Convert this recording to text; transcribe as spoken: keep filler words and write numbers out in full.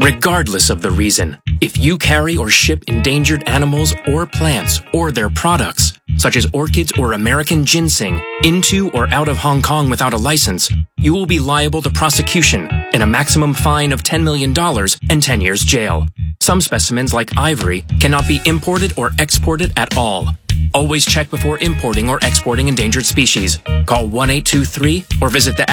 regardless of the reason. If you carry or ship endangered animals or plants or their products, such as orchids or American ginseng, into or out of Hong Kong without a license, you will be liable to prosecution and a maximum fine of ten million dollars and ten years jail. Some specimens, like ivory, cannot be imported or exported at all. Always check before importing or exporting endangered species. Call one eight two three or visit the